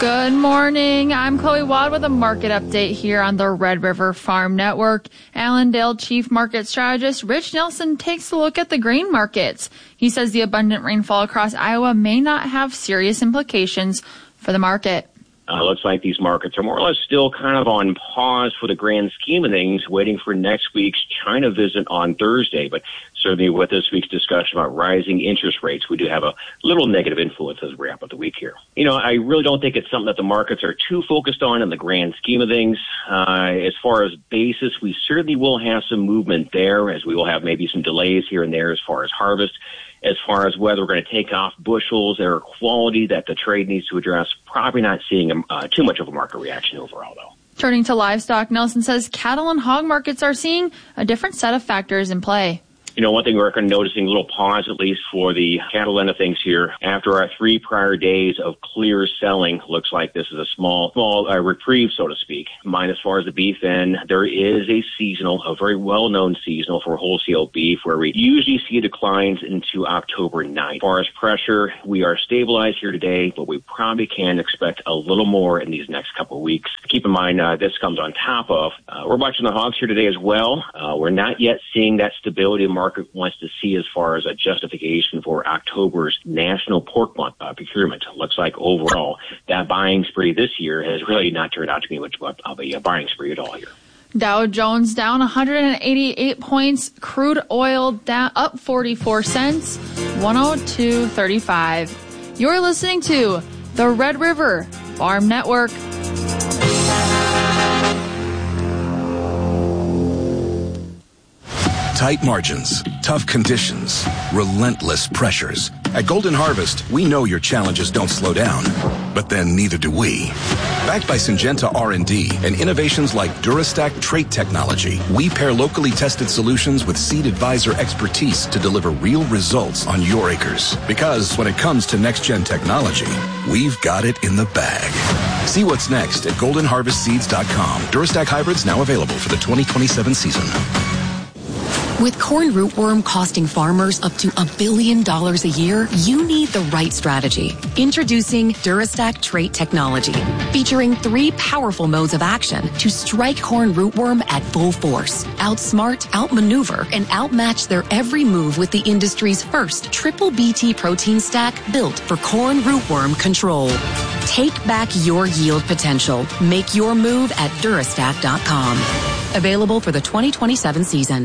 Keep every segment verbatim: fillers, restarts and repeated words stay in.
Good morning. I'm Chloe Wadd with a market update here on the Red River Farm Network. Allendale Chief Market Strategist Rich Nelson takes a look at the grain markets. He says the abundant rainfall across Iowa may not have serious implications for the market. Uh, looks like these markets are more or less still kind of on pause for the grand scheme of things, waiting for next week's China visit on Thursday. But certainly with this week's discussion about rising interest rates, we do have a little negative influence as we wrap up the week here. You know, I really don't think it's something that the markets are too focused on in the grand scheme of things. Uh, as far as basis, we certainly will have some movement there, as we will have maybe some delays here and there as far as harvest. As far as whether we're going to take off bushels or quality that the trade needs to address, probably not seeing uh, too much of a market reaction overall, though. Turning to livestock, Nelson says cattle and hog markets are seeing a different set of factors in play. You know, one thing we're noticing a little pause, at least for the cattle end of things here. After our three prior days of clear selling, looks like this is a small, small uh, reprieve, so to speak. Mine, as far as the beef end, there is a seasonal, a very well-known seasonal for wholesale beef, where we usually see declines into October ninth. As far as pressure, we are stabilized here today, but we probably can expect a little more in these next couple of weeks. Keep in mind, uh, this comes on top of, uh, we're watching the hogs here today as well. Uh, we're not yet seeing that stability in market wants to see as far as a justification for October's national pork month uh, procurement. Looks like overall that buying spree this year has really not turned out to be much of a buying spree at all here. Dow Jones down one hundred eighty-eight points. Crude oil down up forty-four cents, one oh two thirty-five. You're listening to the Red River Farm Network. Tight margins, tough conditions, relentless pressures. At Golden Harvest, we know your challenges don't slow down, but then neither do we. Backed by Syngenta R and D and innovations like Durastack trait technology, we pair locally tested solutions with Seed Advisor expertise to deliver real results on your acres. Because when it comes to next-gen technology, we've got it in the bag. See what's next at golden harvest seeds dot com. Durastack hybrids now available for the twenty twenty-seven season. With corn rootworm costing farmers up to a billion dollars a year, you need the right strategy. Introducing Durastack trait technology, featuring three powerful modes of action to strike corn rootworm at full force. Outsmart, outmaneuver, and outmatch their every move with the industry's first triple B T protein stack built for corn rootworm control. Take back your yield potential. Make your move at Durastack dot com. Available for the twenty twenty-seven season.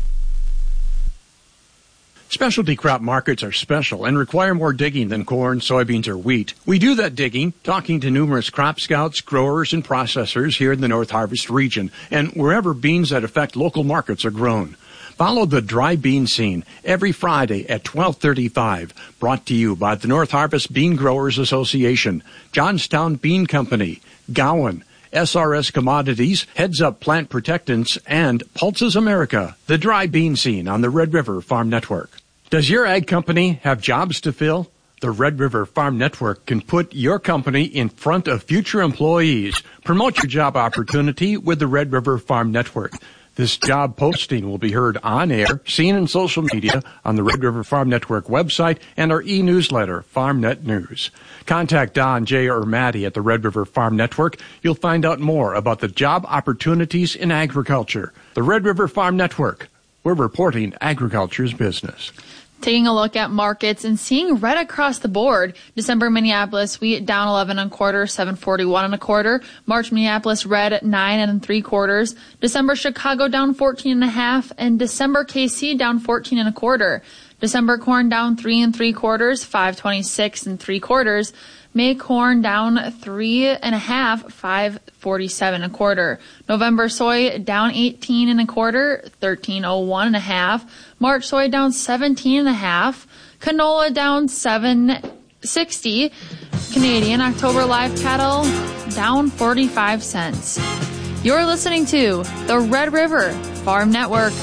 Specialty crop markets are special and require more digging than corn, soybeans, or wheat. We do that digging, talking to numerous crop scouts, growers, and processors here in the North Harvest region, and wherever beans that affect local markets are grown. Follow the Dry Bean Scene every Friday at twelve thirty-five, brought to you by the North Harvest Bean Growers Association, Johnstown Bean Company, Gowan, S R S Commodities, Heads Up Plant Protectants, and Pulses America. The Dry Bean Scene on the Red River Farm Network. Does your ag company have jobs to fill? The Red River Farm Network can put your company in front of future employees. Promote your job opportunity with the Red River Farm Network. This job posting will be heard on air, seen in social media, on the Red River Farm Network website, and our e-newsletter, FarmNet News. Contact Don, Jay, or Maddie at the Red River Farm Network. You'll find out more about the job opportunities in agriculture. The Red River Farm Network. We're reporting agriculture's business. Taking a look at markets and seeing red across the board. December Minneapolis wheat down eleven and a quarter, seven forty-one and a quarter. March Minneapolis red at nine and three quarters. December Chicago down fourteen and a half, and December K C down fourteen and a quarter. December corn down three and three quarters, five twenty-six and three quarters. May corn down three and a half, five forty-seven and a quarter. November soy down eighteen and a quarter, thirteen oh one and a half. March soy down seventeen and a half. Canola down seven sixty. Canadian October live cattle down forty-five cents. You're listening to the Red River Farm Network.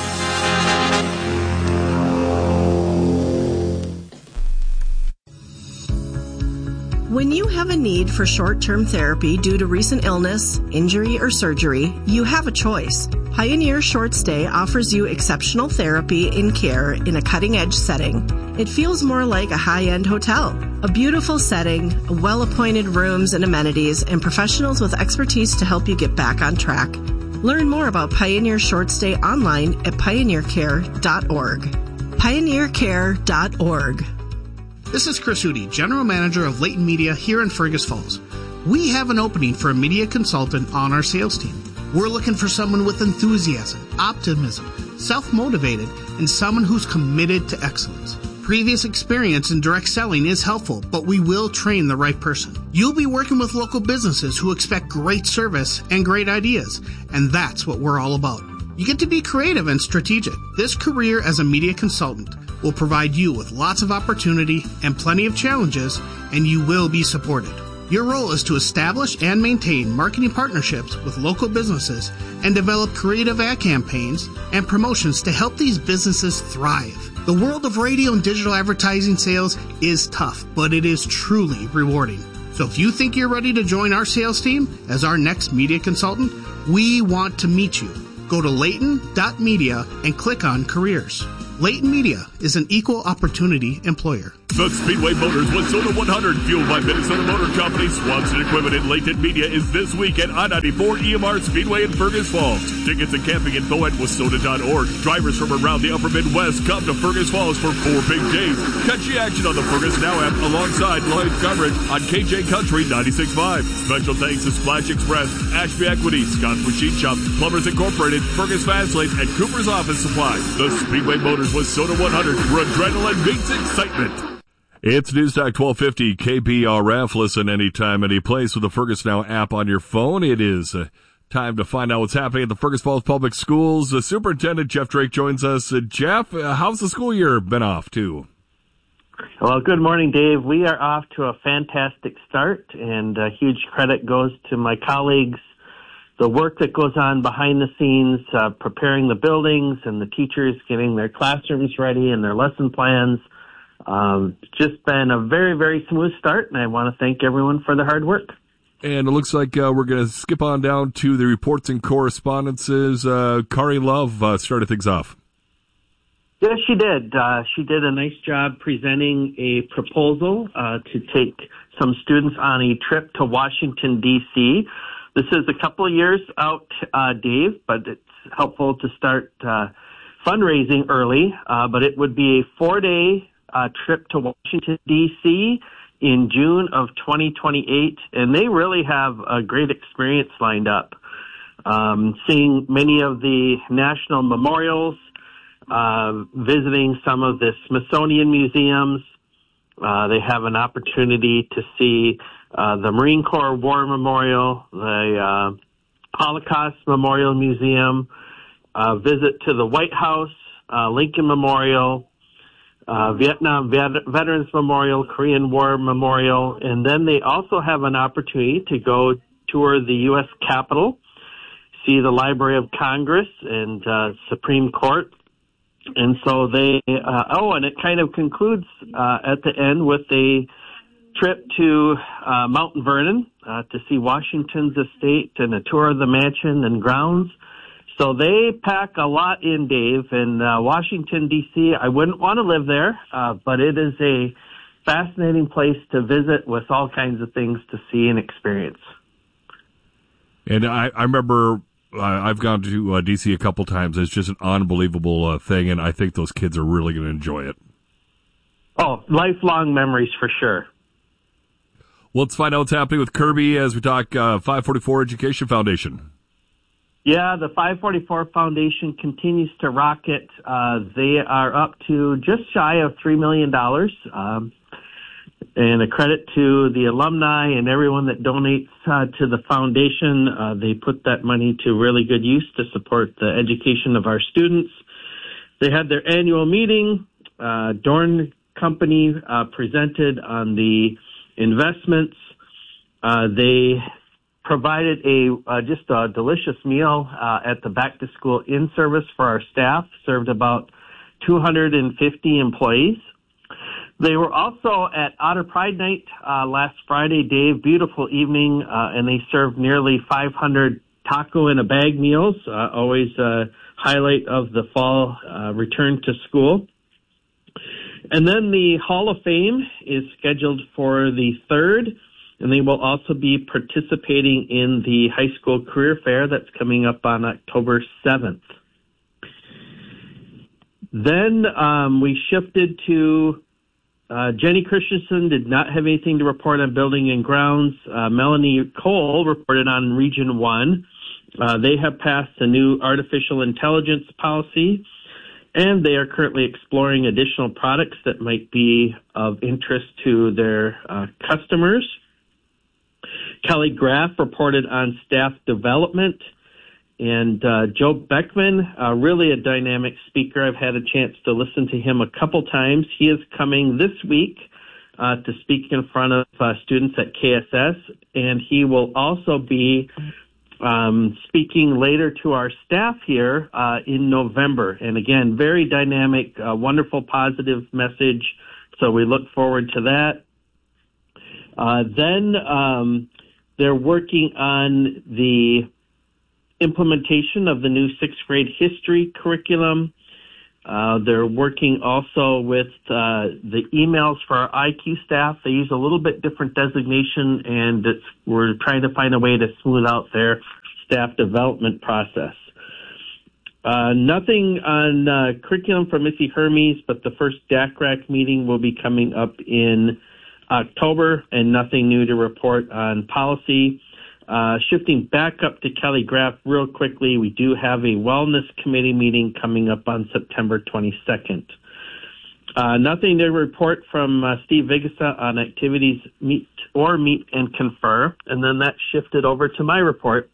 When you have a need for short-term therapy due to recent illness, injury, or surgery, you have a choice. Pioneer Short Stay offers you exceptional therapy and care in a cutting-edge setting. It feels more like a high-end hotel. A beautiful setting, well-appointed rooms and amenities, and professionals with expertise to help you get back on track. Learn more about Pioneer Short Stay online at pioneer care dot org. pioneer care dot org. This is Chris Hootie, General Manager of Leighton Media here in Fergus Falls. We have an opening for a media consultant on our sales team. We're looking for someone with enthusiasm, optimism, self-motivated, and someone who's committed to excellence. Previous experience in direct selling is helpful, but we will train the right person. You'll be working with local businesses who expect great service and great ideas, and that's what we're all about. You get to be creative and strategic. This career as a media consultant will provide you with lots of opportunity and plenty of challenges, and you will be supported. Your role is to establish and maintain marketing partnerships with local businesses and develop creative ad campaigns and promotions to help these businesses thrive. The world of radio and digital advertising sales is tough, but it is truly rewarding. So if you think you're ready to join our sales team as our next media consultant, we want to meet you. Go to leighton dot media and click on careers. Leighton Media is an equal opportunity employer. The Speedway Motors Wayzata one hundred, fueled by Minnesota Motor Company, Swanson Equipment, and Leighton Media is this week at I ninety-four E M R Speedway in Fergus Falls. Tickets and camping info at wayzata dot org. Drivers from around the upper Midwest come to Fergus Falls for four big days. Catch the action on the Fergus Now app alongside live coverage on K J Country ninety-six point five. Special thanks to Splash Express, Ashby Equity, Scott's Machine Shop, Plumbers Incorporated, Fergus Fastlane, and Cooper's Office Supply. The Speedway Motors Wayzata one hundred, where adrenaline meets excitement. It's Newstalk twelve fifty K B R F. Listen anytime, any place with the Fergus Now app on your phone. It is uh, time to find out what's happening at the Fergus Falls Public Schools. Uh, Superintendent Jeff Drake joins us. Uh, Jeff, uh, how's the school year been off to? Well, good morning, Dave. We are off to a fantastic start, and uh, huge credit goes to my colleagues. The work that goes on behind the scenes, uh, preparing the buildings and the teachers getting their classrooms ready and their lesson plans. Um, just been a very, very smooth start, and I want to thank everyone for the hard work. And it looks like uh, we're going to skip on down to the reports and correspondences. Uh, Kari Love uh, started things off. Yes, she did. Uh, she did a nice job presenting a proposal uh, to take some students on a trip to Washington, D C This is a couple of years out, uh, Dave, but it's helpful to start uh, fundraising early. Uh, but it would be a four-day uh, trip to Washington, D C in June of twenty twenty-eight, and they really have a great experience lined up. Um, seeing many of the national memorials, uh, visiting some of the Smithsonian museums. Uh, they have an opportunity to see uh, the Marine Corps War Memorial, the uh, Holocaust Memorial Museum, uh, visit to the White House, uh, Lincoln Memorial, uh, Vietnam Vet- Veterans Memorial, Korean War Memorial, and then they also have an opportunity to go tour the U S Capitol, see the Library of Congress and uh, Supreme Court. And so they, uh, oh, and it kind of concludes uh, at the end with a trip to uh, Mount Vernon uh, to see Washington's estate and a tour of the mansion and grounds. So they pack a lot in, Dave. And uh, Washington, D C, I wouldn't want to live there, uh, but it is a fascinating place to visit with all kinds of things to see and experience. And I, I remember... Uh, I've gone to uh, D C a couple times. It's just an unbelievable uh, thing, and I think those kids are really going to enjoy it. Oh, lifelong memories for sure. Well, let's find out what's happening with Kirby as we talk uh, five forty-four Education Foundation. Yeah, the five forty-four Foundation continues to rocket. Uh, they are up to just shy of three million dollars. Um, And a credit to the alumni and everyone that donates uh, to the foundation. Uh, they put that money to really good use to support the education of our students. They had their annual meeting. Uh, Dorn Company uh, presented on the investments. Uh, they provided a uh, just a delicious meal uh, at the back to school in service for our staff. Served about two hundred fifty employees. They were also at Otter Pride Night uh, last Friday, Dave. Beautiful evening, uh, and they served nearly five hundred taco in a bag meals. Uh, always a highlight of the fall uh, return to school. And then the Hall of Fame is scheduled for the third, and they will also be participating in the high school career fair that's coming up on October seventh. Then um, we shifted to uh, Jenny Christensen did not have anything to report on building and grounds. Uh, Melanie Cole reported on Region one. Uh, they have passed a new artificial intelligence policy, and they are currently exploring additional products that might be of interest to their uh, customers. Kelly Graff reported on staff development. And uh, Joe Beckman, uh, really a dynamic speaker. I've had a chance to listen to him a couple times. He is coming this week uh, to speak in front of uh, students at K S S, and he will also be um, speaking later to our staff here uh, in November. And again, very dynamic, uh, wonderful, positive message. So we look forward to that. Uh, then um, they're working on the implementation of the new sixth grade history curriculum. Uh, they're working also with uh, the emails for our I Q staff. They use a little bit different designation, and it's, we're trying to find a way to smooth out their staff development process. Uh, nothing on uh, curriculum for Missy Hermes, but the first D A C R A C meeting will be coming up in October, and nothing new to report on policy. Uh, shifting back up to Kelly Graff real quickly, we do have a wellness committee meeting coming up on September twenty-second. Uh, nothing to report from uh, Steve Vigasa on activities meet or meet and confer. And then that shifted over to my report.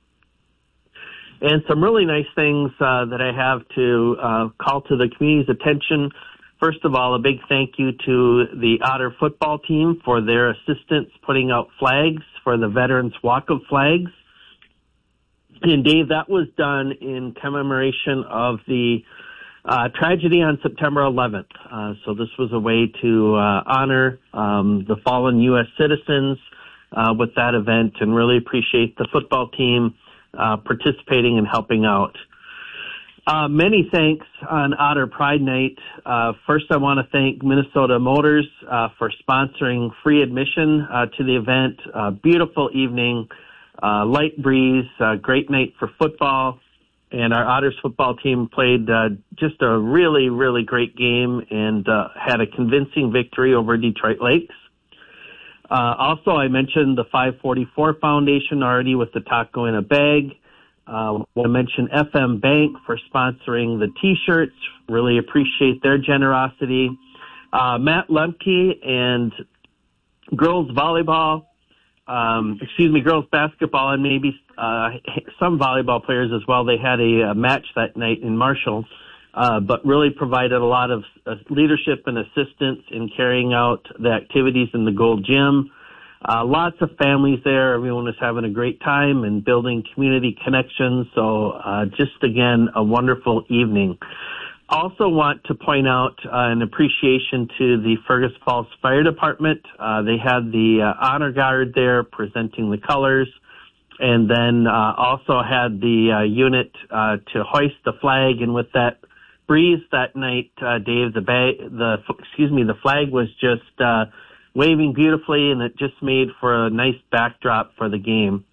And some really nice things uh, that I have to uh, call to the community's attention. First of all, a big thank you to the Otter football team for their assistance putting out flags for the Veterans Walk of Flags. And Dave, that was done in commemoration of the uh, tragedy on September eleventh. Uh, so this was a way to uh, honor um, the fallen U S citizens uh, with that event, and really appreciate the football team uh, participating and helping out. Uh, many thanks on Otter Pride Night. Uh, first, I want to thank Minnesota Motors uh, for sponsoring free admission uh, to the event. Uh, beautiful evening, uh, light breeze, uh, great night for football, and our Otters football team played uh, just a really, really great game and uh, had a convincing victory over Detroit Lakes. Uh, also, I mentioned the five forty-four Foundation already with the taco in a bag. Uh, I want to mention F M Bank for sponsoring the T-shirts. Really appreciate their generosity. Uh, Matt Lemke and girls volleyball, um, excuse me, girls basketball, and maybe uh, some volleyball players as well. They had a, a match that night in Marshall, uh, but really provided a lot of uh, leadership and assistance in carrying out the activities in the Gold Gym. Uh, lots of families there. Everyone was having a great time and building community connections. So uh, just, again, a wonderful evening. Also want to point out uh, an appreciation to the Fergus Falls Fire Department. Uh, they had the uh, honor guard there presenting the colors, and then uh, also had the uh, unit uh, to hoist the flag. And with that breeze that night, uh, Dave, the, ba- the excuse me, the flag was just uh, waving beautifully, and it just made for a nice backdrop for the game.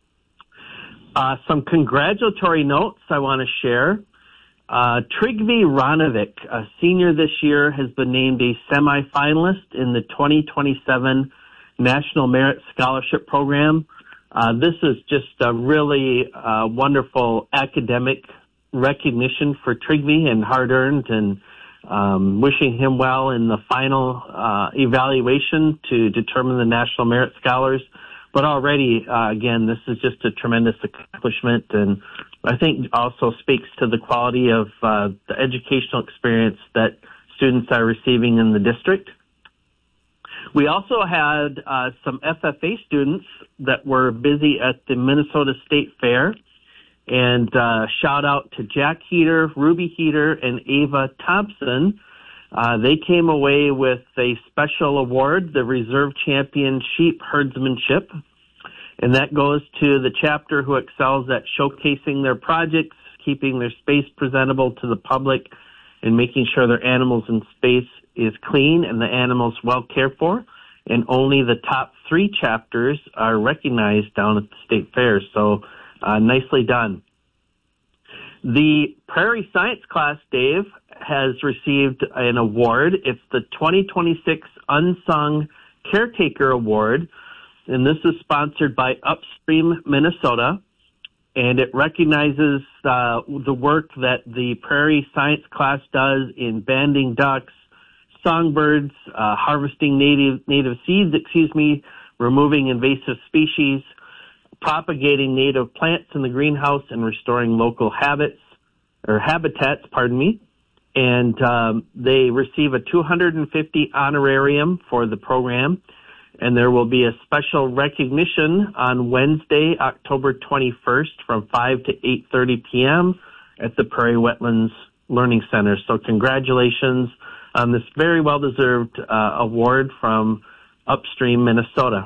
Uh, some congratulatory notes I want to share. Uh, Trygve Ranovic, a senior this year, has been named a semifinalist in the twenty twenty-seven National Merit Scholarship Program. Uh, this is just a really uh, wonderful academic recognition for Trygve, and hard-earned, and Um, wishing him well in the final uh, evaluation to determine the National Merit Scholars. But already, uh, again, this is just a tremendous accomplishment, and I think also speaks to the quality of uh, the educational experience that students are receiving in the district. We also had uh, some F F A students that were busy at the Minnesota State Fair. And uh, shout out to Jack Heater, Ruby Heater, and Ava Thompson. Uh, they came away with a special award, the Reserve Champion Sheep Herdsmanship, and that goes to the chapter who excels at showcasing their projects, keeping their space presentable to the public, and making sure their animals in space is clean and the animals well cared for. And only the top three chapters are recognized down at the state fair. So uh, nicely done. The Prairie Science class, Dave, has received an award. It's the twenty twenty-six Unsung Caretaker Award, and this is sponsored by Upstream Minnesota, and it recognizes uh, the work that the Prairie Science class does in banding ducks, songbirds, uh, harvesting native native seeds, excuse me, removing invasive species, propagating native plants in the greenhouse, and restoring local habits or habitats, pardon me. And um, they receive a two hundred fifty honorarium for the program, and there will be a special recognition on Wednesday, October twenty-first, from five to eight thirty p.m. at the Prairie Wetlands Learning Center. So congratulations on this very well-deserved uh, award from Upstream Minnesota.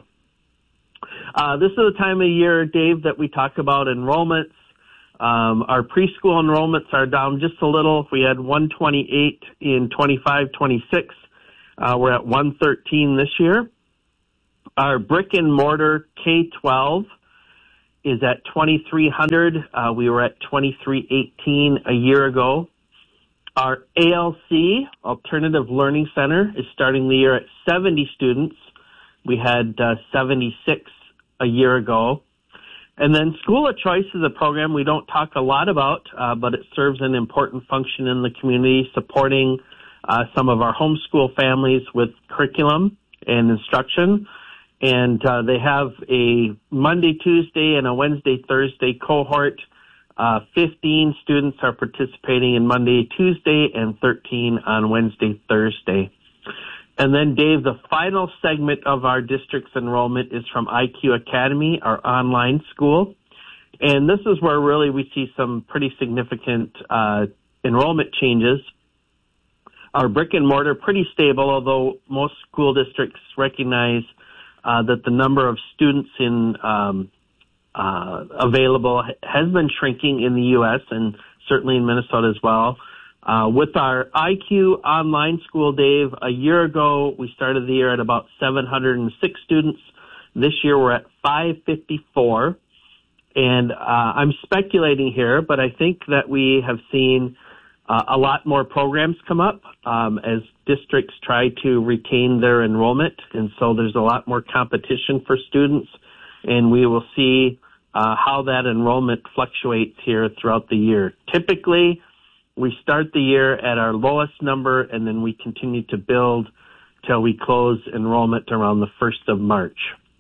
Uh, this is the time of year, Dave, that we talk about enrollments. Um, our preschool enrollments are down just a little. We had one twenty-eight in twenty-five twenty-six. Uh, we're at one thirteen this year. Our brick and mortar K twelve is at twenty-three hundred. Uh, we were at twenty-three eighteen a year ago. Our A L C, Alternative Learning Center, is starting the year at seventy students. We had uh, seventy-six a year ago. And then School of Choice is a program we don't talk a lot about, uh, but it serves an important function in the community, supporting uh, some of our homeschool families with curriculum and instruction. And uh, they have a Monday, Tuesday, and a Wednesday, Thursday cohort. Uh, fifteen students are participating in Monday, Tuesday, and thirteen on Wednesday, Thursday. And then, Dave, the final segment of our district's enrollment is from I Q Academy, our online school. And this is where really we see some pretty significant uh, enrollment changes. Our brick and mortar, pretty stable, although most school districts recognize uh, that the number of students in um, uh, available has been shrinking in the U S and certainly in Minnesota as well. Uh, with our I Q online school, Dave, a year ago, we started the year at about seven hundred six students. This year, we're at five fifty-four. And uh, I'm speculating here, but I think that we have seen uh, a lot more programs come up um, as districts try to retain their enrollment. And so there's a lot more competition for students, and we will see uh, how that enrollment fluctuates here throughout the year. Typically, we start the year at our lowest number, and then we continue to build till we close enrollment around the first of March.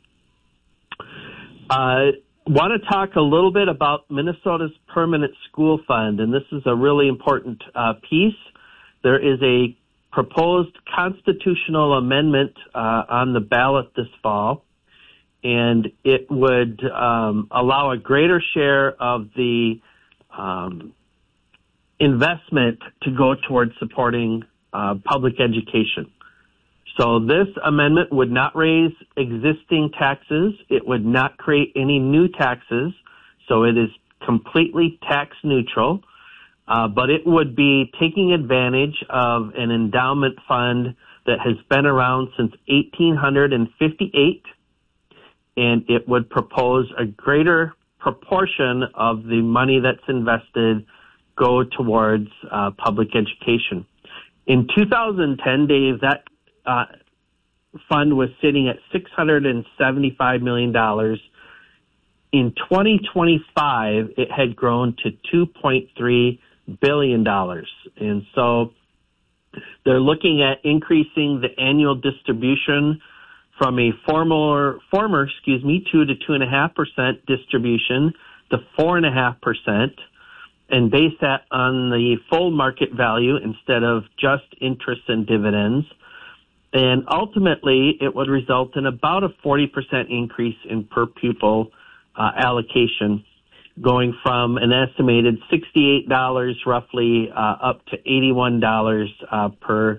I uh, want to talk a little bit about Minnesota's Permanent School Fund, and this is a really important uh, piece. There is a proposed constitutional amendment uh, on the ballot this fall, and it would um, allow a greater share of the um, investment to go towards supporting uh, public education. So this amendment would not raise existing taxes. It would not create any new taxes. So it is completely tax neutral. Uh, but it would be taking advantage of an endowment fund that has been around since eighteen fifty-eight. And it would propose a greater proportion of the money that's invested go towards uh, public education. In two thousand ten, Dave, that uh, fund was sitting at six hundred seventy-five million dollars. In twenty twenty-five, it had grown to two point three billion dollars. And so they're looking at increasing the annual distribution from a former, former, excuse me, two to two and a half percent distribution to four and a half percent. And base that on the full market value instead of just interest and dividends. And ultimately, it would result in about a forty percent increase in per pupil uh, allocation, going from an estimated sixty-eight dollars roughly uh, up to eighty-one dollars uh, per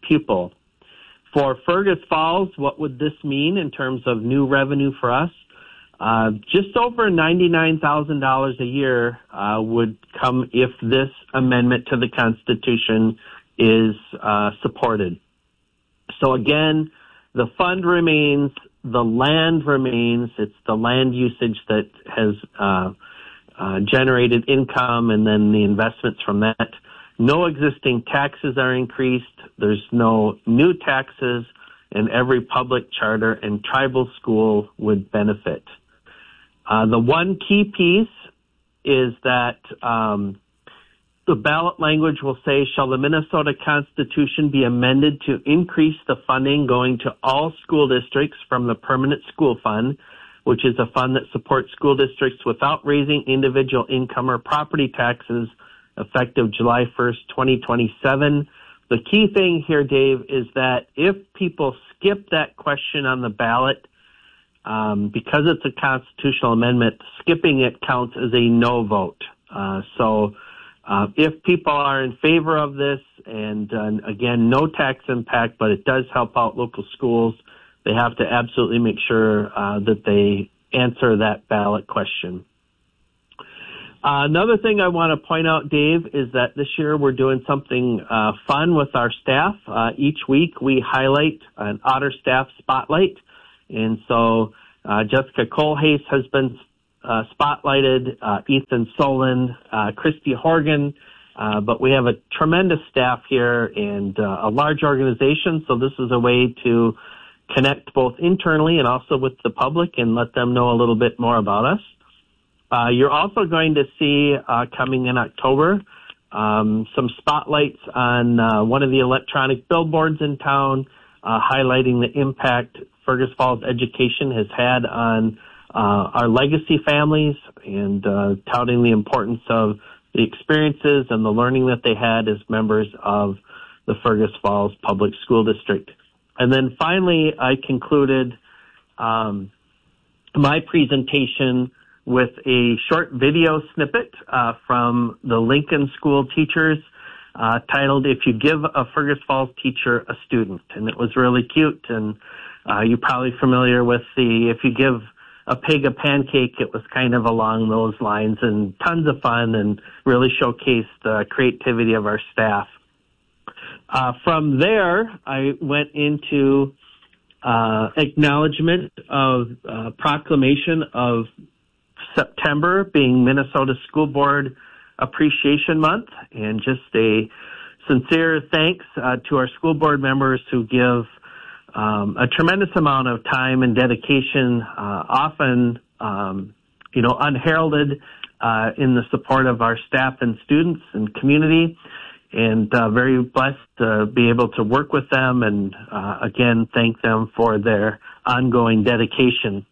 pupil. For Fergus Falls, what would this mean in terms of new revenue for us? Uh, just over ninety-nine thousand dollars a year uh, would come if this amendment to the Constitution is uh, supported. So again, the fund remains, the land remains. It's the land usage that has uh, uh, generated income and then the investments from that. No existing taxes are increased. There's no new taxes, and every public charter and tribal school would benefit. Uh, the one key piece is that um, the ballot language will say, shall the Minnesota Constitution be amended to increase the funding going to all school districts from the Permanent School Fund, which is a fund that supports school districts without raising individual income or property taxes, effective July first, twenty twenty-seven. The key thing here, Dave, is that if people skip that question on the ballot, um, because it's a constitutional amendment, skipping it counts as a no vote. Uh, so uh, if people are in favor of this, and uh, again, no tax impact, but it does help out local schools, they have to absolutely make sure uh, that they answer that ballot question. Uh, another thing I want to point out, Dave, is that this year we're doing something uh, fun with our staff. Uh, each week we highlight an Otter Staff Spotlight. And so uh, Jessica Colhase has been uh, spotlighted, uh, Ethan Solon, uh, Christy Horgan, uh, but we have a tremendous staff here and uh, a large organization, so this is a way to connect both internally and also with the public and let them know a little bit more about us. Uh, you're also going to see uh, coming in October um, some spotlights on uh, one of the electronic billboards in town, uh, highlighting the impact Fergus Falls education has had on uh, our legacy families and uh, touting the importance of the experiences and the learning that they had as members of the Fergus Falls Public School District. And then finally, I concluded um, my presentation with a short video snippet uh, from the Lincoln School teachers uh, titled, If You Give a Fergus Falls Teacher a Student. And it was really cute, and uh, you're probably familiar with the, if you give a pig a pancake, it was kind of along those lines, and tons of fun and really showcased the creativity of our staff. Uh, from there, I went into uh, acknowledgement of uh, proclamation of September being Minnesota School Board Appreciation Month, and just a sincere thanks uh, to our school board members who give um, a tremendous amount of time and dedication, uh, often, um, you know, unheralded uh, in the support of our staff and students and community, and uh, very blessed to be able to work with them and, uh, again, thank them for their ongoing dedication.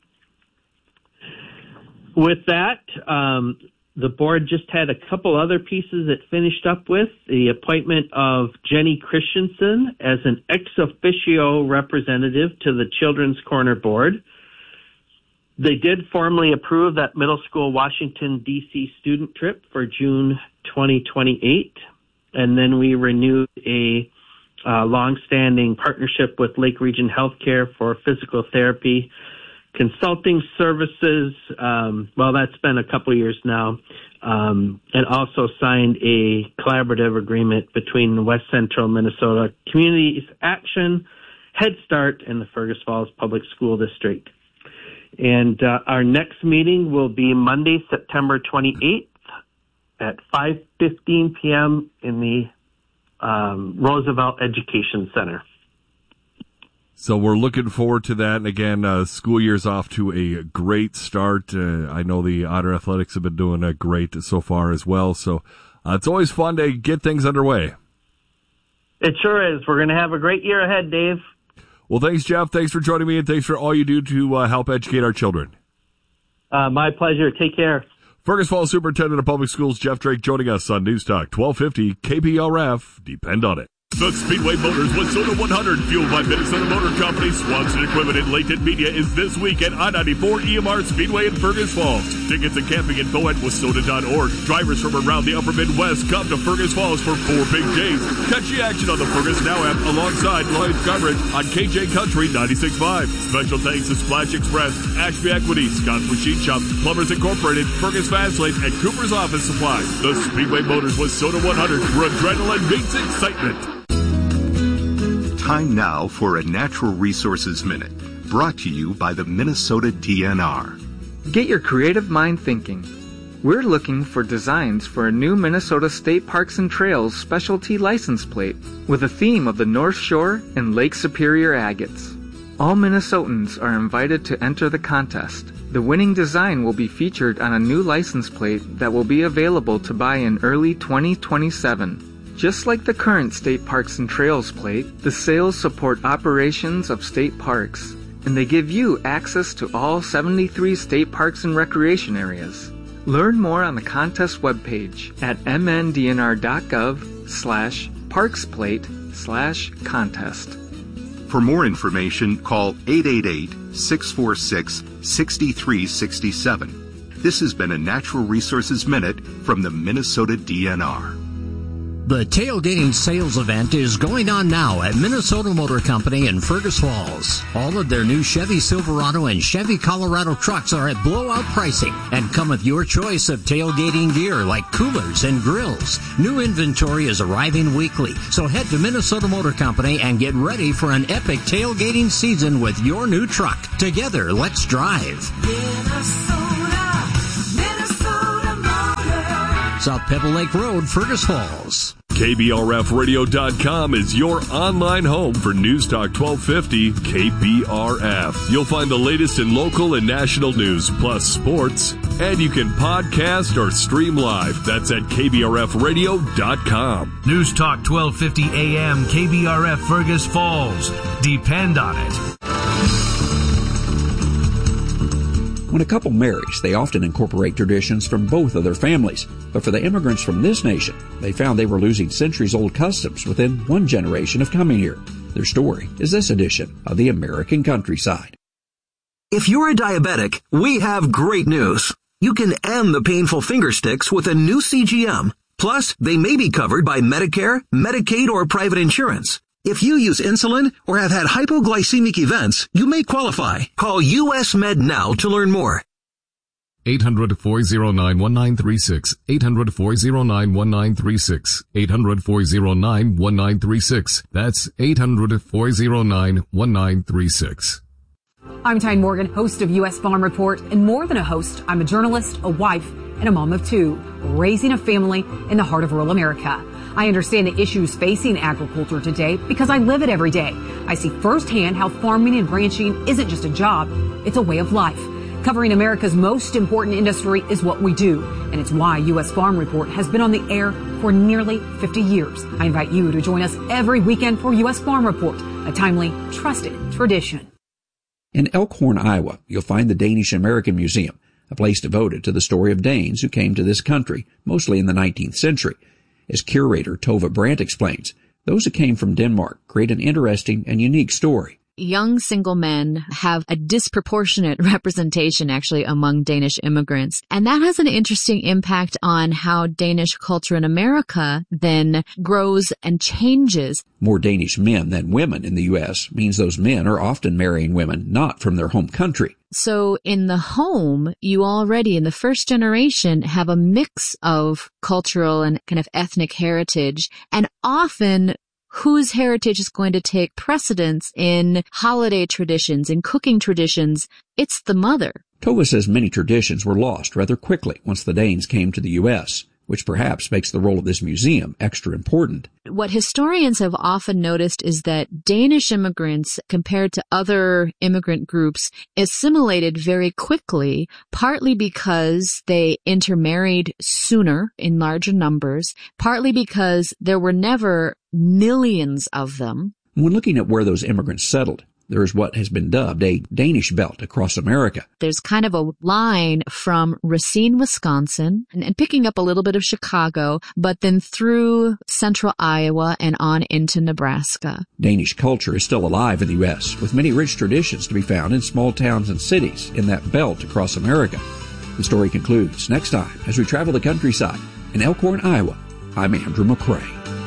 With that, um, the board just had a couple other pieces it finished up with. The appointment of Jenny Christensen as an ex officio representative to the Children's Corner Board. They did formally approve that middle school Washington, D C student trip for June twenty twenty-eight. And then we renewed a uh, long-standing partnership with Lake Region Healthcare for physical therapy consulting services. Um, well, that's been a couple years now, um, and also signed a collaborative agreement between West Central Minnesota Communities Action, Head Start, and the Fergus Falls Public School District. And uh, our next meeting will be Monday, September twenty-eighth at five fifteen p.m. in the um, Roosevelt Education Center. So we're looking forward to that. And again, uh, school year's off to a great start. Uh, I know the Otter Athletics have been doing a great so far as well. So uh, it's always fun to get things underway. It sure is. We're going to have a great year ahead, Dave. Well, thanks, Jeff. Thanks for joining me, and thanks for all you do to uh, help educate our children. Uh, my pleasure. Take care. Fergus Falls Superintendent of Public Schools Jeff Drake joining us on News Talk twelve fifty K P R F. Depend on it. The Speedway Motors Wayzata one hundred, fueled by Minnesota Motor Company, Swanson Equipment, and Latent Media, is this week at I ninety-four E M R Speedway in Fergus Falls. Tickets and camping info at Wayzata dot org. Drivers from around the upper Midwest come to Fergus Falls for four big days. Catch the action on the Fergus Now app alongside live coverage on K J Country ninety-six point five. Special thanks to Splash Express, Ashby Equity, Scott's Machine Shop, Plumbers Incorporated, Fergus Fastlane, and Cooper's Office Supply. The Speedway Motors Wayzata one hundred, where adrenaline meets excitement. Time now for a Natural Resources Minute, brought to you by the Minnesota D N R. Get your creative mind thinking. We're looking for designs for a new Minnesota State Parks and Trails specialty license plate with a theme of the North Shore and Lake Superior agates. All Minnesotans are invited to enter the contest. The winning design will be featured on a new license plate that will be available to buy in early twenty twenty-seven. Just like the current State Parks and Trails plate, the sales support operations of state parks, and they give you access to all seventy-three state parks and recreation areas. Learn more on the contest webpage at mndnr.gov slash parksplate slash contest. For more information, call eight eight eight, six four six, six three six seven. This has been a Natural Resources Minute from the Minnesota D N R. The tailgating sales event is going on now at Minnesota Motor Company in Fergus Falls. All of their new Chevy Silverado and Chevy Colorado trucks are at blowout pricing and come with your choice of tailgating gear like coolers and grills. New inventory is arriving weekly, so head to Minnesota Motor Company and get ready for an epic tailgating season with your new truck. Together, let's drive. Minnesota, Minnesota Motor. South Pebble Lake Road, Fergus Falls. K B R F radio dot com is your online home for News Talk twelve fifty K B R F. You'll find the latest in local and national news, plus sports, and you can podcast or stream live. That's at K B R F radio dot com. News Talk twelve fifty A M, K B R F Fergus Falls. Depend on it. When a couple marries, they often incorporate traditions from both of their families. But for the immigrants from this nation, they found they were losing centuries-old customs within one generation of coming here. Their story is this edition of The American Countryside. If you're a diabetic, we have great news. You can end the painful finger sticks with a new C G M. Plus, they may be covered by Medicare, Medicaid, or private insurance. If you use insulin or have had hypoglycemic events, you may qualify. Call U S Med now to learn more. eight hundred, four oh nine, one nine three six. eight hundred, four oh nine, one nine three six. eight hundred, four oh nine, one nine three six. That's eight hundred, four oh nine, one nine three six. I'm Tyne Morgan, host of U S Farm Report, and more than a host, I'm a journalist, a wife, and a mom of two, raising a family in the heart of rural America. I understand the issues facing agriculture today because I live it every day. I see firsthand how farming and ranching isn't just a job, it's a way of life. Covering America's most important industry is what we do, and it's why U S Farm Report has been on the air for nearly fifty years. I invite you to join us every weekend for U S Farm Report, a timely, trusted tradition. In Elkhorn, Iowa, you'll find the Danish American Museum, a place devoted to the story of Danes who came to this country, mostly in the nineteenth century. As curator Tova Brandt explains, those who came from Denmark create an interesting and unique story. Young single men have a disproportionate representation actually among Danish immigrants. And that has an interesting impact on how Danish culture in America then grows and changes. More Danish men than women in the U S means those men are often marrying women not from their home country. So in the home, you already in the first generation have a mix of cultural and kind of ethnic heritage, and often whose heritage is going to take precedence in holiday traditions, in cooking traditions? It's the mother. Tova says many traditions were lost rather quickly once the Danes came to the U S, which perhaps makes the role of this museum extra important. What historians have often noticed is that Danish immigrants, compared to other immigrant groups, assimilated very quickly, partly because they intermarried sooner in larger numbers, partly because there were never millions of them. When looking at where those immigrants settled, there is what has been dubbed a Danish belt across America. There's kind of a line from Racine, Wisconsin, and, and picking up a little bit of Chicago, but then through central Iowa and on into Nebraska. Danish culture is still alive in the U S, with many rich traditions to be found in small towns and cities in that belt across America. The story concludes next time as we travel the countryside. In Elkhorn, Iowa, I'm Andrew McCrae.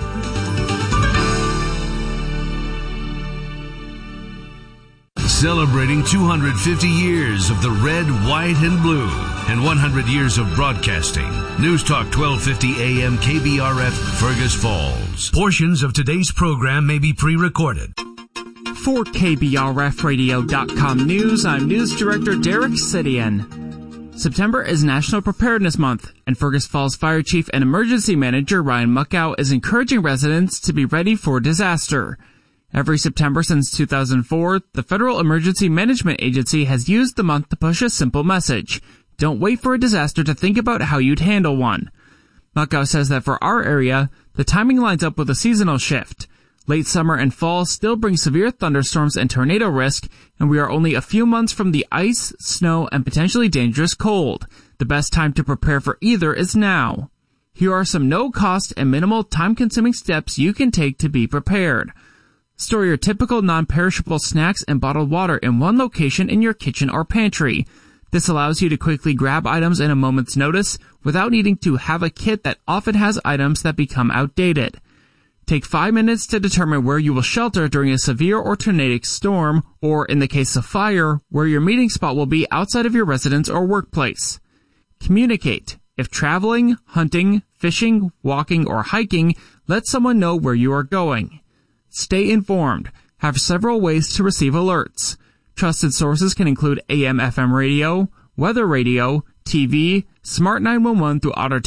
Celebrating two hundred fifty years of the red, white, and blue and one hundred years of broadcasting. News Talk twelve fifty A M K B R F, Fergus Falls. Portions of today's program may be pre-recorded. For K B R F radio dot com News, I'm News Director Derek Sidian. September is National Preparedness Month, and Fergus Falls Fire Chief and Emergency Manager Ryan Muckow is encouraging residents to be ready for disaster. Every September since two thousand four, the Federal Emergency Management Agency has used the month to push a simple message. Don't wait for a disaster to think about how you'd handle one. Muckow says that for our area, the timing lines up with a seasonal shift. Late summer and fall still bring severe thunderstorms and tornado risk, and we are only a few months from the ice, snow, and potentially dangerous cold. The best time to prepare for either is now. Here are some no-cost and minimal time-consuming steps you can take to be prepared. Store your typical non-perishable snacks and bottled water in one location in your kitchen or pantry. This allows you to quickly grab items in a moment's notice without needing to have a kit that often has items that become outdated. Take five minutes to determine where you will shelter during a severe or tornadic storm, or in the case of fire, where your meeting spot will be outside of your residence or workplace. Communicate. If traveling, hunting, fishing, walking, or hiking, let someone know where you are going. Stay informed. Have several ways to receive alerts. Trusted sources can include A M F M radio, weather radio, T V, Smart nine one one through Otter